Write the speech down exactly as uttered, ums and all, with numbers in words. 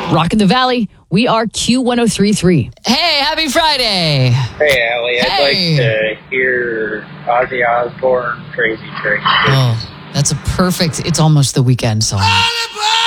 Rockin' the Valley. We are Q one oh three point three. Hey, happy Friday. Hey, Allie, I'd Hey. like to hear Ozzy Osbourne, Crazy Train. Oh, that's a perfect, it's almost the weekend song.